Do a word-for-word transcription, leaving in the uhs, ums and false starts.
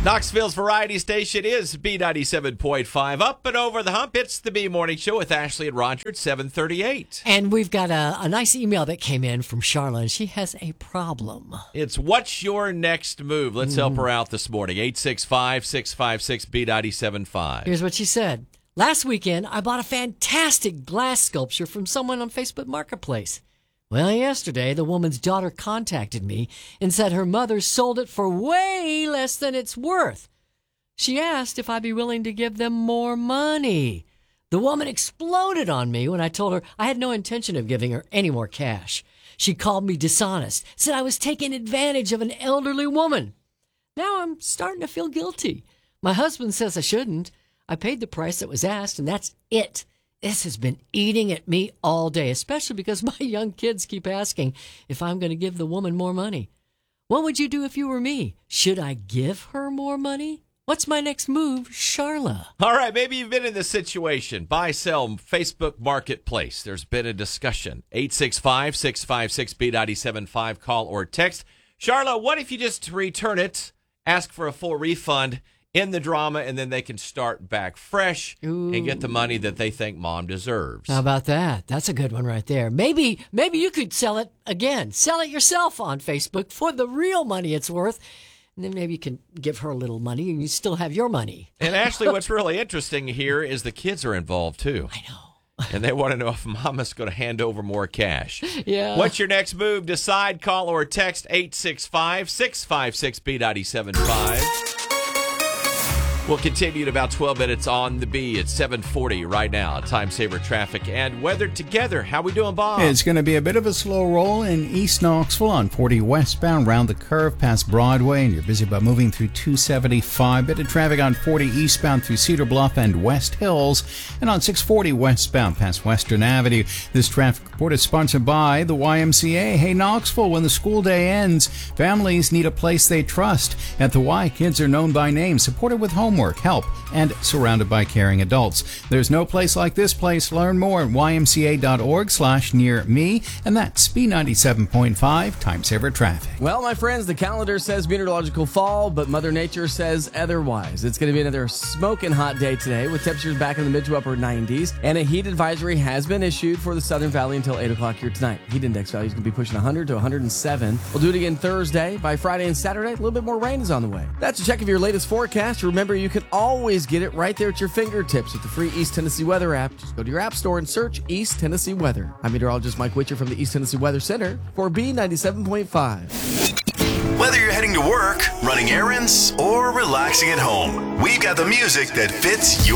Knoxville's variety station is B ninety-seven point five. Up and over the hump, it's the B Morning Show with Ashley and Roger at seven thirty-eight. And we've got a, a nice email that came in from Charla, and she has a problem. It's what's your next move? Let's mm. help her out this morning. eight six five, six five six, B nine seven five. Here's what she said. Last weekend, I bought a fantastic glass sculpture from someone on Facebook Marketplace. Well, yesterday, the woman's daughter contacted me and said her mother sold it for way less than it's worth. She asked if I'd be willing to give them more money. The woman exploded on me when I told her I had no intention of giving her any more cash. She called me dishonest, said I was taking advantage of an elderly woman. Now I'm starting to feel guilty. My husband says I shouldn't. I paid the price that was asked, and that's it. This has been eating at me all day, especially because my young kids keep asking if I'm going to give the woman more money. What would you do if you were me? Should I give her more money? What's my next move, Charla? All right, maybe you've been in this situation. Buy, sell, Facebook Marketplace. There's been a discussion. eight six five, six five six, B nine seven five. Call or text. Charla, what if you just return it, ask for a full refund, in the drama, and then they can start back fresh Ooh. and get the money that they think mom deserves. How about that? That's a good one right there. Maybe maybe you could sell it again. Sell it yourself on Facebook for the real money it's worth. And then maybe you can give her a little money and you still have your money. And Ashley, what's really interesting here is the kids are involved too. I know. And they want to know if mama's going to hand over more cash. Yeah. What's your next move? Decide, call, or text eight six five, six five six, B nine seven five. We'll continue in about twelve minutes on the B. It's seven forty right now. Time saver traffic and weather together. How we doing, Bob? It's going to be a bit of a slow roll in East Knoxville on forty westbound, round the curve past Broadway, and you're busy about moving through two seventy-five. Bit of traffic on forty eastbound through Cedar Bluff and West Hills, and on six forty westbound past Western Avenue. This traffic report is sponsored by the Y M C A. Hey, Knoxville, when the school day ends, families need a place they trust. At the Y, kids are known by name, supported with home Homework, help, and surrounded by caring adults. There's no place like this place. Learn more at Y M C A dot org slash near me. And that's B ninety-seven point five, Time Saver Traffic. Well, my friends, the calendar says meteorological fall, but Mother Nature says otherwise. It's going to be another smoking hot day today with temperatures back in the mid to upper nineties. And a heat advisory has been issued for the Southern Valley until eight o'clock here tonight. Heat index value is going to be pushing one hundred to one hundred seven. We'll do it again Thursday. By Friday and Saturday, a little bit more rain is on the way. That's a check of your latest forecast. Remember, you can always get it right there at your fingertips with the free East Tennessee Weather app. Just go to your app store and search East Tennessee Weather. I'm meteorologist Mike Witcher from the East Tennessee Weather Center for B ninety-seven point five. Whether you're heading to work, running errands, or relaxing at home, we've got the music that fits your